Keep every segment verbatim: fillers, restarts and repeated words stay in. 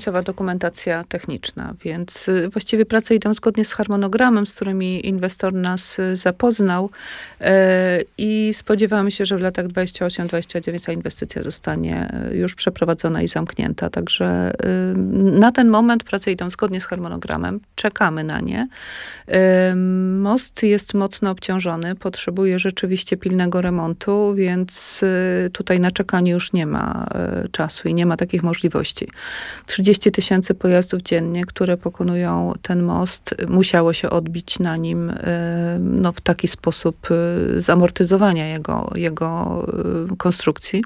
końcowa dokumentacja techniczna, więc właściwie prace idą zgodnie z harmonogramem, z którymi inwestor nas zapoznał i spodziewamy się, że w latach dwudziestym ósmym dwudziestym dziewiątym ta inwestycja zostanie już przeprowadzona i zamknięta. Także na ten moment prace idą zgodnie z harmonogramem. Czekamy na nie. Most jest mocno obciążony, potrzebuje rzeczywiście pilnego remontu, więc tutaj na czekanie już nie ma czasu i nie ma takich możliwości. trzydzieści tysięcy pojazdów dziennie, które pokonują ten most, musiało się odbić na nim no, w taki sposób zamortyzowania jego, jego konstrukcji.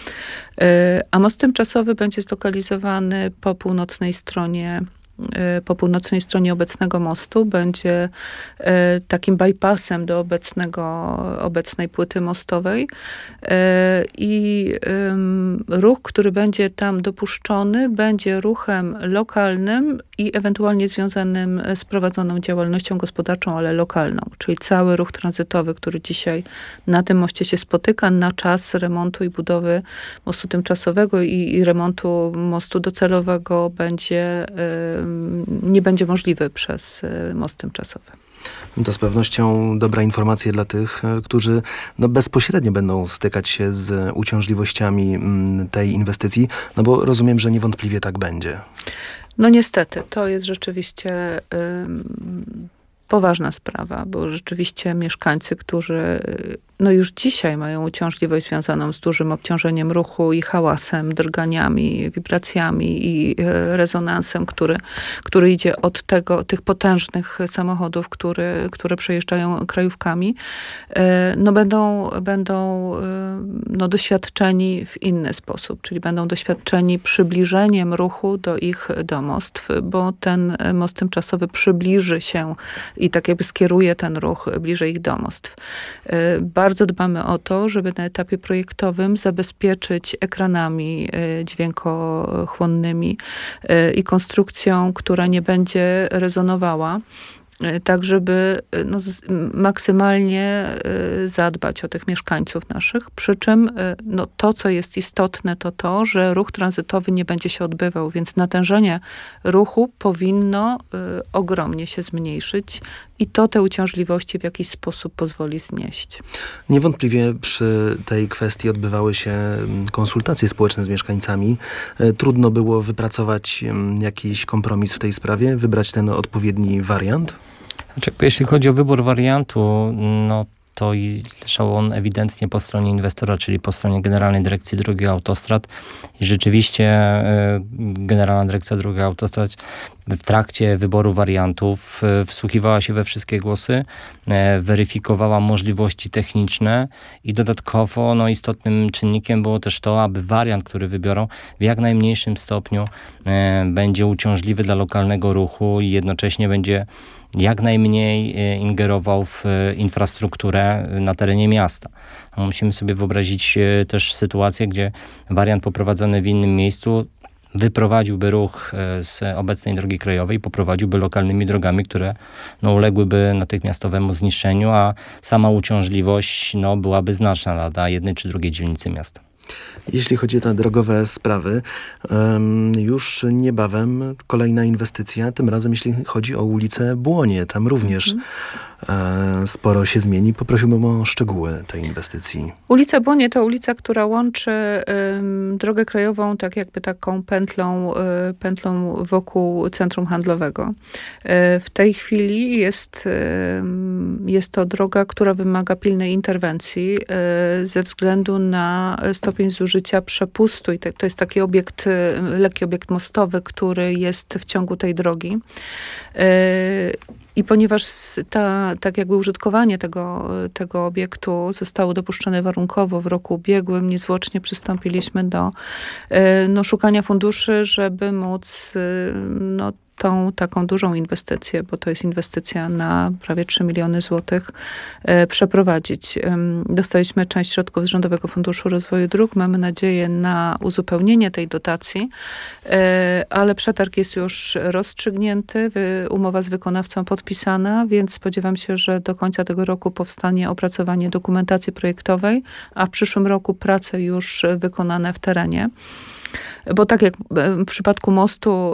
A most tymczasowy będzie zlokalizowany po północnej stronie po północnej stronie obecnego mostu, będzie takim bypassem do obecnego, obecnej płyty mostowej i ruch, który będzie tam dopuszczony, będzie ruchem lokalnym i ewentualnie związanym z prowadzoną działalnością gospodarczą, ale lokalną. Czyli cały ruch tranzytowy, który dzisiaj na tym moście się spotyka na czas remontu i budowy mostu tymczasowego i, i remontu mostu docelowego będzie nie będzie możliwy przez most tymczasowy. To z pewnością dobra informacja dla tych, którzy no, bezpośrednio będą stykać się z uciążliwościami tej inwestycji, no bo rozumiem, że niewątpliwie tak będzie. No niestety, to jest rzeczywiście ym, poważna sprawa, bo rzeczywiście mieszkańcy, którzy no już dzisiaj mają uciążliwość związaną z dużym obciążeniem ruchu i hałasem, drganiami, wibracjami i rezonansem, który, który idzie od tego, tych potężnych samochodów, które, które przejeżdżają krajówkami, no będą, będą no doświadczeni w inny sposób, czyli będą doświadczeni przybliżeniem ruchu do ich domostw, bo ten most tymczasowy przybliży się i tak jakby skieruje ten ruch bliżej ich domostw. Bardzo dbamy o to, żeby na etapie projektowym zabezpieczyć ekranami dźwiękochłonnymi i konstrukcją, która nie będzie rezonowała, tak żeby no, maksymalnie zadbać o tych mieszkańców naszych. Przy czym no, to, co jest istotne, to to, że ruch tranzytowy nie będzie się odbywał, więc natężenie ruchu powinno ogromnie się zmniejszyć i to te uciążliwości w jakiś sposób pozwoli znieść. Niewątpliwie przy tej kwestii odbywały się konsultacje społeczne z mieszkańcami. Trudno było wypracować jakiś kompromis w tej sprawie, wybrać ten odpowiedni wariant? Znaczy, jeśli chodzi o wybór wariantu, no to leżał on ewidentnie po stronie inwestora, czyli po stronie Generalnej Dyrekcji Dróg i Autostrad. I rzeczywiście Generalna Dyrekcja Dróg i Autostrad w trakcie wyboru wariantów wsłuchiwała się we wszystkie głosy, weryfikowała możliwości techniczne i dodatkowo no, istotnym czynnikiem było też to, aby wariant, który wybiorą, w jak najmniejszym stopniu będzie uciążliwy dla lokalnego ruchu i jednocześnie będzie jak najmniej ingerował w infrastrukturę na terenie miasta. Musimy sobie wyobrazić też sytuację, gdzie wariant poprowadzony w innym miejscu wyprowadziłby ruch z obecnej drogi krajowej, poprowadziłby lokalnymi drogami, które no, uległyby natychmiastowemu zniszczeniu, a sama uciążliwość no, byłaby znaczna dla jednej czy drugiej dzielnicy miasta. Jeśli chodzi o te drogowe sprawy, um, już niebawem kolejna inwestycja, tym razem jeśli chodzi o ulicę Błonie, tam również mm. e, sporo się zmieni. Poprosiłbym o szczegóły tej inwestycji. Ulica Błonie to ulica, która łączy y, drogę krajową tak jakby taką pętlą, y, pętlą wokół centrum handlowego. Y, w tej chwili jest, y, jest to droga, która wymaga pilnej interwencji y, ze względu na stopień zużycia przepustu. I to jest taki obiekt, lekki obiekt mostowy, który jest w ciągu tej drogi. I ponieważ ta, tak jakby użytkowanie tego, tego obiektu zostało dopuszczone warunkowo w roku ubiegłym, niezwłocznie przystąpiliśmy do no, szukania funduszy, żeby móc no, tą taką dużą inwestycję, bo to jest inwestycja na prawie trzy miliony złotych, e, przeprowadzić. E, dostaliśmy część środków z Rządowego Funduszu Rozwoju Dróg. Mamy nadzieję na uzupełnienie tej dotacji, e, ale przetarg jest już rozstrzygnięty, wy, umowa z wykonawcą podpisana, więc spodziewam się, że do końca tego roku powstanie opracowanie dokumentacji projektowej, a w przyszłym roku prace już wykonane w terenie. Bo tak jak w przypadku mostu